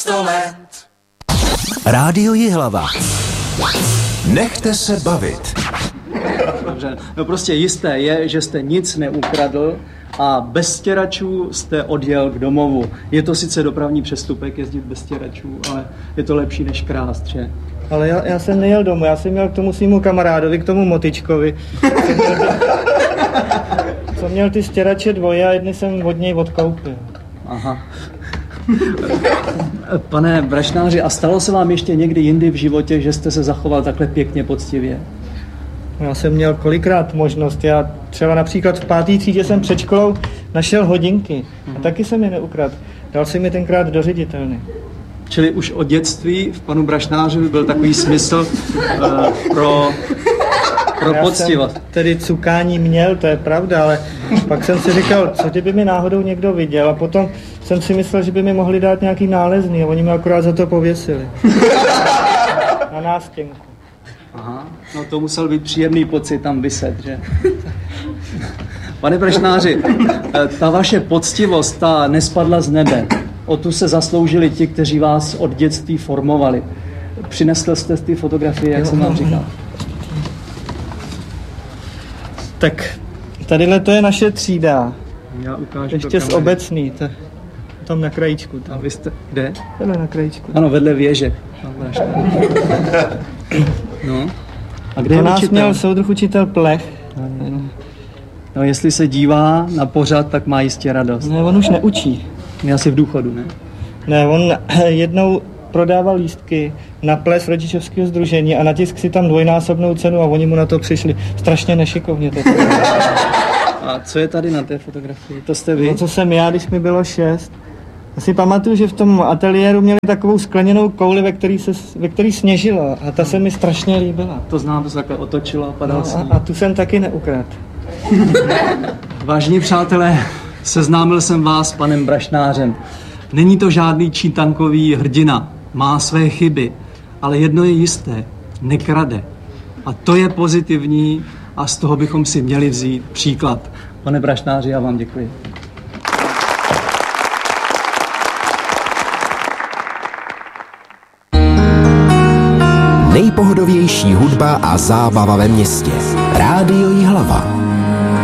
100 let. Rádio Jihlava. Nechte se bavit. Dobře, no prostě jisté je, že jste nic neukradl a bez stěračů jste odjel k domovu. Je to sice dopravní přestupek jezdit bez stěračů, ale je to lepší než krást, že? Ale já jsem nejel domů, já jsem měl k tomu svýmu kamarádovi, k tomu Motičkovi. Co měl ty stěrače dvoje a jedny jsem od něj odkoupil. Aha. Pane brašnáři, a stalo se vám ještě někdy jindy v životě, že jste se zachoval takhle pěkně poctivě? Já jsem měl kolikrát možnost. Já třeba například v 5. třídě jsem před školou našel hodinky. A taky jsem je neukradl. Dal jsem je tenkrát do ředitelny. Čili už od dětství v panu brašnářovi byl takový smysl pro poctivost. Já jsem tedy cukání měl, to je pravda, ale pak jsem si říkal, co kdyby mi náhodou někdo viděl, a potom jsem si myslel, že by mi mohli dát nějaký nálezný a oni mě akorát za to pověsili. Na nástěnku. Aha, no to musel být příjemný pocit tam viset, že? Pane brašnáři, ta vaše poctivost, ta nespadla z nebe. O tu se zasloužili ti, kteří vás od dětství formovali. Přinesl jste ty fotografie, jak jsem vám říkal. Tak tadyhle to je naše třída. Já ukážu ještě z obecný, tam na krajíčku. Tam. A vy jste, kde? Tady na krajíčku. Ano, vedle věže. No. A kde je nás učitel? Měl soudruh učitel Plech. No, jestli se dívá na pořad, tak má jistě radost. Ne, on už neučí. Je asi v důchodu, ne? Ne, on jednou prodával lístky na ples rodičovského sdružení a natisk si tam dvojnásobnou cenu a oni mu na to přišli strašně nešikovně. A co je tady na té fotografii? To jste vy? No, co jsem já, když mi bylo 6. Já si pamatuju, že v tom ateliéru měli takovou skleněnou kouli, ve který sněžilo a ta se mi strašně líbila. To znám, to se takhle otočilo a padal sníh. A tu jsem taky neukradl. Vážení přátelé, seznámil jsem vás s panem brašnářem. Není to žádný čítankový hrdina, má své chyby, ale jedno je jisté, nekrade. A to je pozitivní a z toho bychom si měli vzít příklad. Pane brašnáři, já vám děkuji. Nejpohodovější hudba a zábava ve městě. Rádio Jihlava.